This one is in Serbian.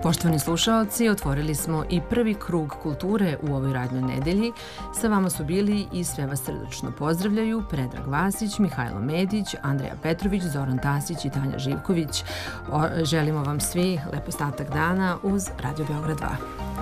Poštovani slušaoci, otvorili smo i prvi krug kulture u ovoj radnoj nedelji. Sa vama su bili i sve vas srdačno pozdravljaju Predrag Vasić, Mihajlo Medić, Andreja Petrović, Zoran Tasić i Tanja Živković. Želimo vam svi lep ostatak dana uz Radio Beograd 2.